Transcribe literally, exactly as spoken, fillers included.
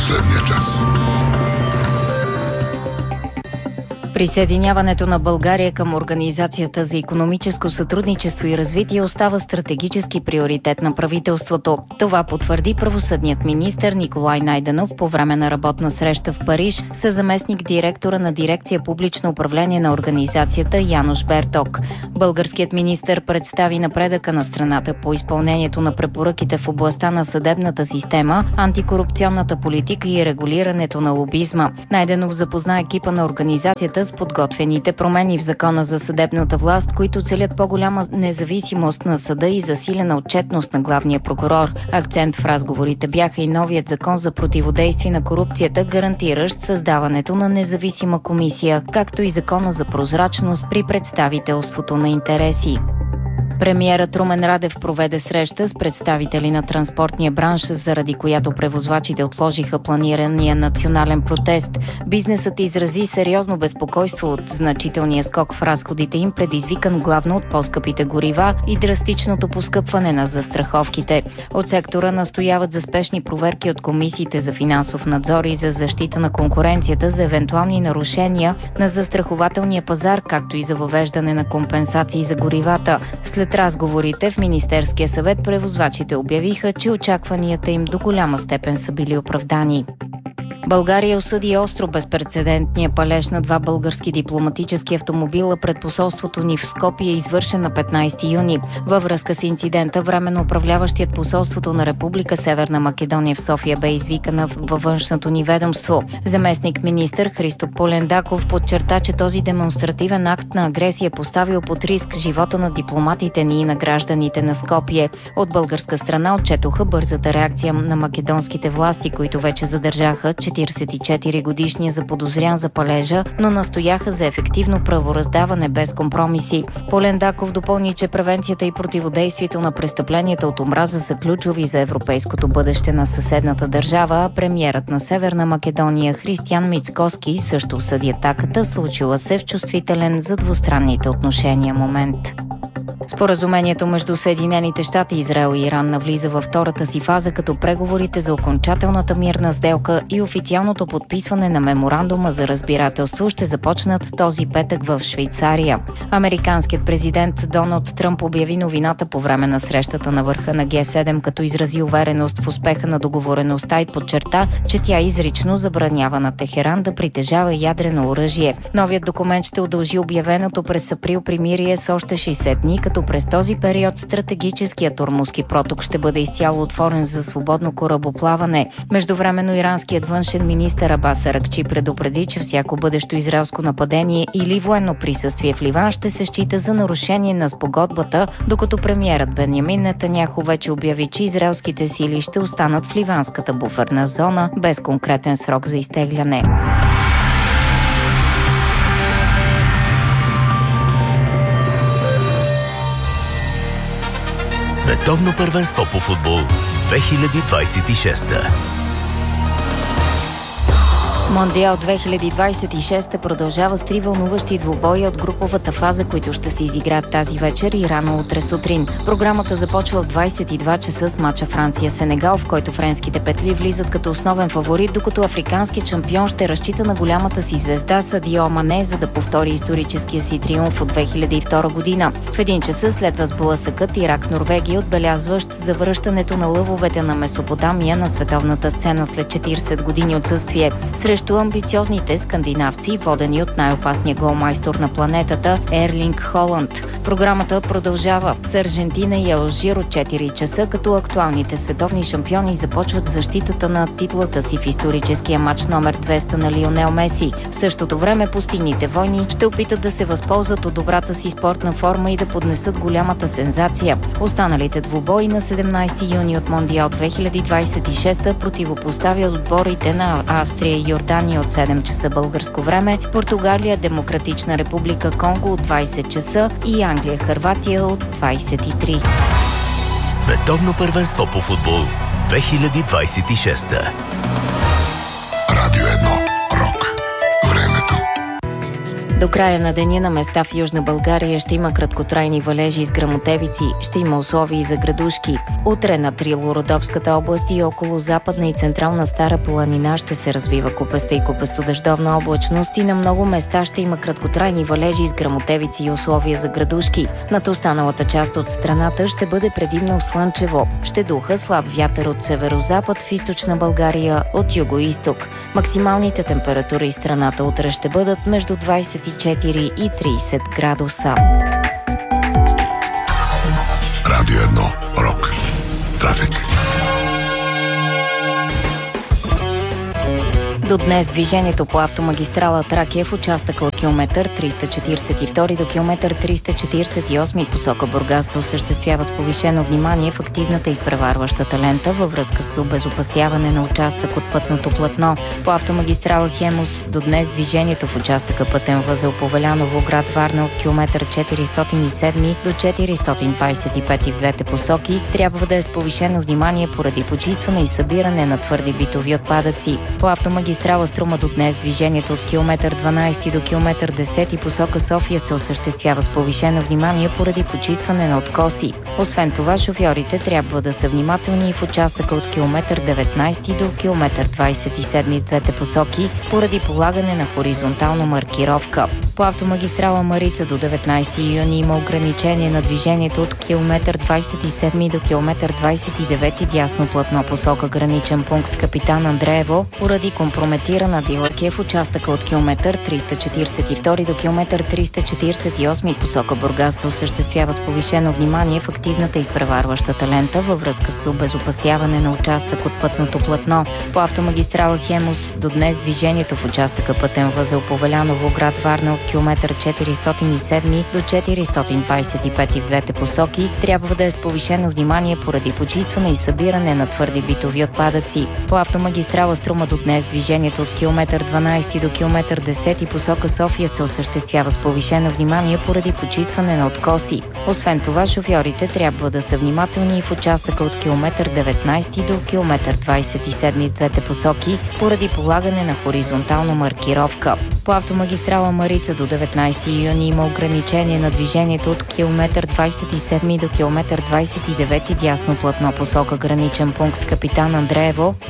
последния час. Присъединяването на България към Организацията за икономическо сътрудничество и развитие остава стратегически приоритет на правителството. Това потвърди правосъдният министър Николай Найденов по време на работна среща в Париж с заместник директора на дирекция публично управление на организацията Януш Берток. Българският министър представи напредъка на страната по изпълнението на препоръките в областта на съдебната система, антикорупционната политика и регулирането на лобизма. Найденов запозна екипа на организацията с подготвените промени в Закона за съдебната власт, които целят по-голяма независимост на съда и засилена отчетност на главния прокурор. Акцент в разговорите бяха и новият закон за противодействие на корупцията, гарантиращ създаването на независима комисия, както и закона за прозрачност при представителството на интереси. Премиерът Румен Радев проведе среща с представители на транспортния бранш, заради която превозвачите отложиха планирания национален протест. Бизнесът изрази сериозно безпокойство от значителния скок в разходите им, предизвикан главно от по-скъпите горива и драстичното поскъпване на застраховките. От сектора настояват за спешни проверки от комисиите за финансов надзор и за защита на конкуренцията за евентуални нарушения на застрахователния пазар, както и за въвеждане на компенсации за горивата. След разговорите в Министерския съвет превозвачите обявиха, че очакванията им до голяма степен са били оправдани. България осъди остро безпрецедентния палеж на два български дипломатически автомобила пред посолството ни в Скопие, извършен на петнайсети юни. Във връзка с инцидента, временно управляващият посолството на Република Северна Македония в София бе извикана във външното ни ведомство. Заместник министър Христо Полендаков подчерта, че този демонстративен акт на агресия е поставил под риск живота на дипломатите ни и на гражданите на Скопие. От българска страна отчетоха бързата реакция на македонските власти, които вече задържаха четирийсет и четири годишния заподозрян за палежа, но настояха за ефективно правораздаване без компромиси. Полендаков допълни, че превенцията и противодействието на престъпленията от омраза са ключови за европейското бъдеще на съседната държава, а премиерът на Северна Македония Християн Мицкоски също осъди атаката, случила се в чувствителен за двустранните отношения момент. Споразумението между Съединените щати, Израел и Иран навлиза във втората си фаза, като преговорите за окончателната мирна сделка и официалното подписване на меморандума за разбирателство ще започнат този петък в Швейцария. Американският президент Доналд Тръмп обяви новината по време на срещата на върха на Ге седем, като изрази увереност в успеха на договореността и подчерта, че тя изрично забранява на Техеран да притежава ядрено оръжие. Новият документ ще удължи обявеното през април примирие с още шейсет дни, като през този период стратегическият Ормузки проток ще бъде изцяло отворен за свободно корабоплаване. Междувременно иранският външен министър Абас Аракчи предупреди, че всяко бъдещо израелско нападение или военно присъствие в Ливан ще се счита за нарушение на спогодбата, докато премиерът Бенямин Нетаняху вече обяви, че израелските сили ще останат в ливанската буферна зона без конкретен срок за изтегляне. Световно първенство по футбол две хиляди двайсет и шеста. Мондиал две хиляди двайсет и шеста продължава с три вълнуващи двубоя от груповата фаза, които ще се изиграят тази вечер и рано утре сутрин. Програмата започва в двайсет и два часа с мача Франция-Сенегал, в който френските петли влизат като основен фаворит, докато африканският шампион ще разчита на голямата си звезда Садио Мане, за да повтори историческия си триумф от две хиляди и втора година. В един часа следва сблъсъкът Ирак-Норвегия, отбелязващ завръщането на лъвовете на Месопотамия на световната сцена след четирийсет години отсъствие. Срещу амбициозните скандинавци, водени от най-опасния голмайстор на планетата Ерлинг Холанд. Програмата продължава с Аржентина и Алжир от четири часа, като актуалните световни шампиони започват защитата на титлата си в историческия матч номер двеста на Лионел Меси. В същото време пустинните войни ще опитат да се възползват от добрата си спортна форма и да поднесат голямата сензация. Останалите двубои на седемнайсети юни от Мондиал две хиляди двайсет и шеста противопоставят отборите на Австрия и Йордания от седем часа българско време, Португалия, Демократична република Конго от двайсет часа и Англия, Хърватия от двайсет и три. Световно първенство по футбол две хиляди двайсет и шеста. Радио едно. Рок. Времето. До края на деня на места в Южна България ще има краткотрайни валежи с гръмотевици, ще има условия и за градушки. Утре на Трило-Родопската област и около Западна и Централна Стара планина ще се развива купеста и купестодъждовна облачност и на много места ще има краткотрайни валежи с гръмотевици и условия за градушки. Над останалата част от страната ще бъде предимно слънчево. Ще духа слаб вятър от северозапад, в източна България от югоизток. Максималните температури в страната утре ще бъдат между двадесет и четири и тридесет градуса. Радио едно. Рок. Трафик. До днес движението по автомагистрала Тракия в участъка от километър триста четиридесет и втори до километър триста четиридесет и осми посока Бургас се осъществява с повишено внимание в активната изпреварващата лента във връзка с обезопасяване на участък от пътното платно. По автомагистрала Хемус до днес движението в участъка пътен възел Повеляново, град Варна от километър четиристотин и седми до четиристотин двадесет и пети в двете посоки трябва да е с повишено внимание поради почистване и събиране на твърди битови отпадъци. По автомагистрала Магистрала Струма до днес движението от километър дванадесети до километър десети посока София се осъществява с повишено внимание поради почистване на откоси. Освен това, шофьорите трябва да са внимателни и в участъка от километър деветнадесети до километър двадесет и седми в двете посоки поради полагане на хоризонтална маркировка. По автомагистрала Марица до деветнадесети юни има ограничение на движението от километър двадесет и седми до километър двадесет и девети дясно платно посока граничен пункт Капитан Андреево поради компрометирана дилъркия в участъка от километър триста четиридесет и втори до километър триста четиридесет и осми посока Бургас се осъществява с повишено внимание в активната изпреварващата лента във връзка с обезопасяване на участък от пътното платно. По автомагистрала Хемус до днес движението в участъка пътен възел Повеляново, град Варна от километър четиристотин и седми до четиристотин двадесет и пети в двете посоки трябва да е с повишено внимание поради почистване и събиране на твърди битови отпадъци. По автомагистрала Струма до днес движението от километър дванадесети до километър десети посока София се осъществява с повишено внимание поради почистване на откоси. Освен това, шофьорите трябва да са внимателни и в участъка от километър деветнадесети до километър двадесет и седми в двете посоки поради полагане на хоризонтална маркировка. По автомагистрала Марица до деветнадесети юни има ограничение на движението от километър двадесет и седми до километър двадесет и девети дясно платно посока граничен пункт Капитан Андреево